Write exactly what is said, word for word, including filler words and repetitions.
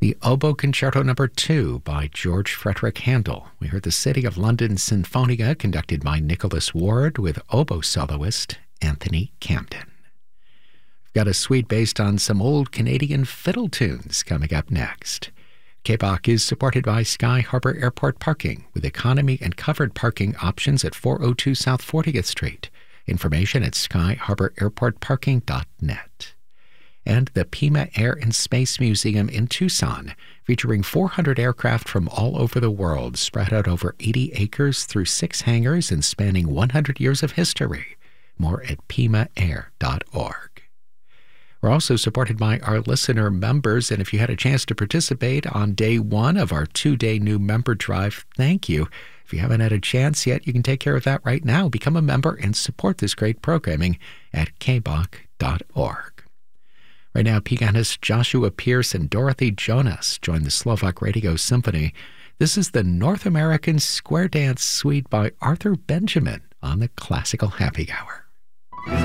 The Oboe Concerto Number Two by George Frederick Handel. We heard the City of London Sinfonia conducted by Nicholas Ward with oboe soloist Anthony Camden. We've got a suite based on some old Canadian fiddle tunes coming up next. K B O C is supported by Sky Harbor Airport Parking with economy and covered parking options at four oh two South fortieth Street. Information at sky harbor airport parking dot net. And the Pima Air and Space Museum in Tucson, featuring four hundred aircraft from all over the world, spread out over eighty acres through six hangars and spanning one hundred years of history. More at pima air dot org. We're also supported by our listener members, and if you had a chance to participate on day one of our two-day new member drive, thank you. If you haven't had a chance yet, you can take care of that right now. Become a member and support this great programming at k b o c dot org. Right now, pianist Joshua Pierce and Dorothy Jonas join the Slovak Radio Symphony. This is the North American Square Dance Suite by Arthur Benjamin on the Classical Happy Hour.